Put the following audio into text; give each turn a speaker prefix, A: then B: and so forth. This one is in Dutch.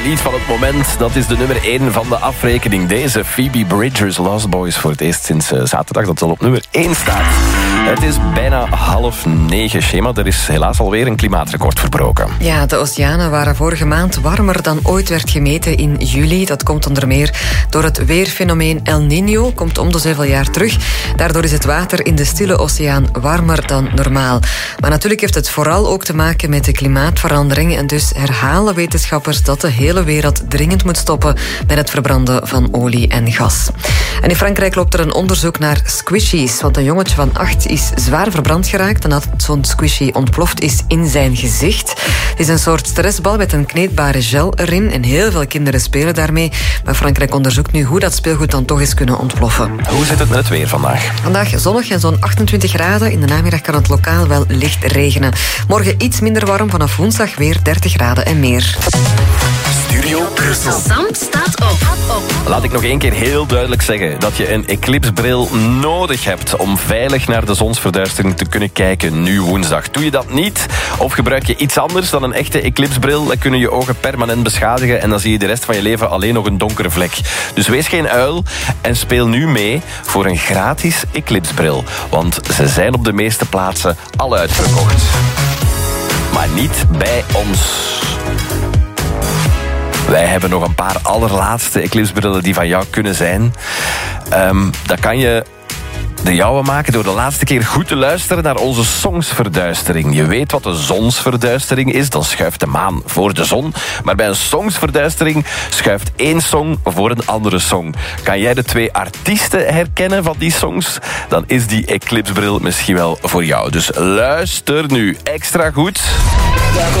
A: Lied van het moment, dat is de nummer 1 van de afrekening. Deze Phoebe Bridgers, Lost Boys, voor het eerst sinds zaterdag dat ze al op nummer 1 staat. Het is bijna 8:30, Shema. Er is helaas alweer een klimaatrecord verbroken.
B: Ja, de oceanen waren vorige maand warmer dan ooit werd gemeten in juli. Dat komt onder meer door het weerfenomeen El Niño. Komt om de zoveel jaar terug. Daardoor is het water in de Stille Oceaan warmer dan normaal. Maar natuurlijk heeft het vooral ook te maken met de klimaatverandering. En dus herhalen wetenschappers dat de hele wereld dringend moet stoppen met het verbranden van olie en gas. En in Frankrijk loopt er een onderzoek naar squishies. Want een jongetje van 8 is zwaar verbrand geraakt nadat zo'n squishy ontploft is in zijn gezicht. Het is een soort stressbal met een kneedbare gel erin en heel veel kinderen spelen daarmee. Maar Frankrijk onderzoekt nu hoe dat speelgoed dan toch eens kunnen ontploffen.
A: Hoe zit het met het weer vandaag?
B: Vandaag zonnig en zo'n 28 graden. In de namiddag kan het lokaal wel licht regenen. Morgen iets minder warm, vanaf woensdag weer 30 graden en meer.
A: Studio Brussel.
C: Sam staat op.
A: Laat ik nog één keer heel duidelijk zeggen dat je een eclipsebril nodig hebt om veilig naar de zonsverduistering te kunnen kijken nu woensdag. Doe je dat niet of gebruik je iets anders dan een echte eclipsebril, dan kunnen je ogen permanent beschadigen en dan zie je de rest van je leven alleen nog een donkere vlek. Dus wees geen uil en speel nu mee voor een gratis eclipsebril. Want ze zijn op de meeste plaatsen al uitverkocht. Maar niet bij ons. Wij hebben nog een paar allerlaatste eclipsebrillen die van jou kunnen zijn. Dat kan je de jouwe maken door de laatste keer goed te luisteren naar onze songsverduistering. Je weet wat de zonsverduistering is, dan schuift de maan voor de zon. Maar bij een songsverduistering schuift één song voor een andere song. Kan jij de 2 artiesten herkennen van die songs? Dan is die eclipsebril misschien wel voor jou. Dus luister nu extra goed.